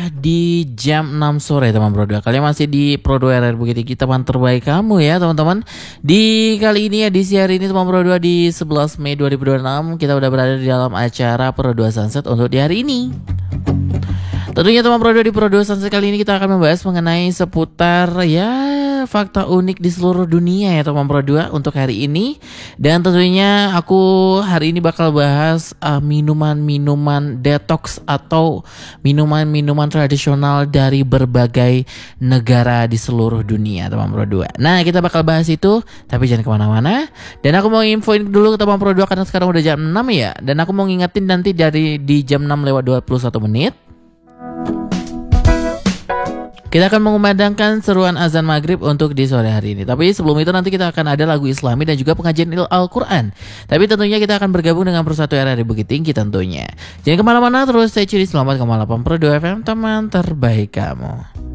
di jam 6 sore teman Pro 2. Kalian masih di Pro 2 RR Bukit Tinggi, teman terbaik kamu ya teman-teman. Di kali ini edisi hari ini teman Pro 2 di 11 Mei 2026 kita udah berada di dalam acara Pro 2 Sunset untuk di hari ini. Tentunya teman Pro 2 di Pro 2 Sunset kali ini kita akan membahas mengenai seputar fakta unik di seluruh dunia ya teman Pro 2 untuk hari ini. Dan tentunya aku hari ini bakal bahas minuman-minuman detox atau minuman-minuman tradisional dari berbagai negara di seluruh dunia teman Pro 2. Nah kita bakal bahas itu, tapi jangan kemana-mana. Dan aku mau infoin dulu ke teman Pro 2 karena sekarang udah jam 6 ya. Dan aku mau ngingetin nanti di jam 6 lewat 21 menit kita akan mengumandangkan seruan azan maghrib untuk di sore hari ini. Tapi sebelum itu nanti kita akan ada lagu islami dan juga pengajian Al-Quran. Tapi tentunya kita akan bergabung dengan Persatu RRI Bukit Tinggi tentunya. Jangan kemana-mana, terus stay tune di Selamat ke Malam Pro 2 FM, teman terbaik kamu.